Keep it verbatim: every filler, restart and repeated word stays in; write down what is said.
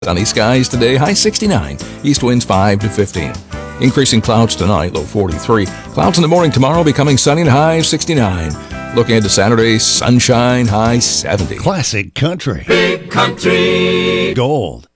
Sunny skies today, high sixty-nine. East winds five to fifteen. Increasing clouds tonight, low forty-three. Clouds in the morning tomorrow, becoming sunny and high sixty-nine. Looking into Saturday, sunshine, high seventy. Classic country. Big country. Gold.